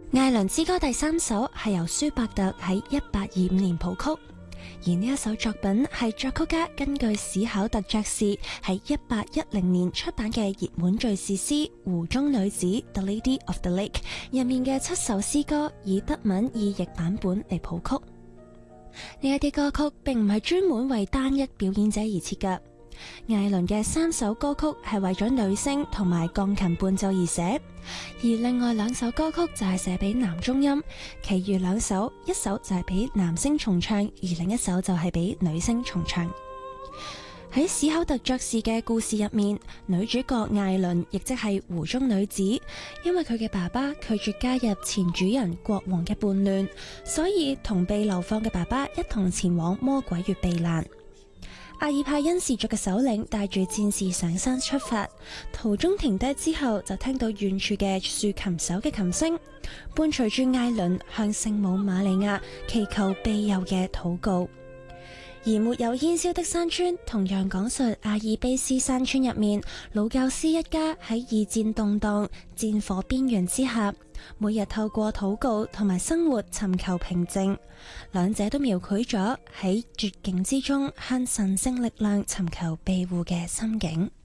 艾倫之歌第3首係由舒伯特喺1825年譜曲，而呢一首作品係作曲家根據史考特爵士喺1810年出版嘅熱門敘事詩《湖中女子》The Lady of the Lake 入面嘅7首詩歌以德文意譯版本嚟譜曲。呢一啲歌曲並唔係專門為單一表演者而設嘅。艾倫嘅3首歌曲係為咗女聲同埋鋼琴伴奏而寫，而另外2首歌曲就係寫俾男中音，其餘2首，一首就係俾男聲重唱，而另一首就係俾女聲重唱。喺史考特爵士嘅故事入面，女主角艾倫亦即係湖中女子，因為佢嘅爸爸拒絕加入前主人國王嘅叛亂，所以同被流放嘅爸爸一同前往魔鬼穴避難。阿爾派恩氏族嘅首領帶住戰士上山出發，途中停低之後就聽到遠處嘅豎琴手嘅琴聲，伴隨住艾倫向聖母瑪利亞祈求庇佑嘅禱告。而沒有煙硝的山村同樣講述阿爾卑斯山村入面老教師一家喺二戰動盪戰火邊緣之下，每日透過禱告同埋生活尋求平靜，兩者都描繪咗喺絕境之中向神聖力量尋求庇護嘅心境。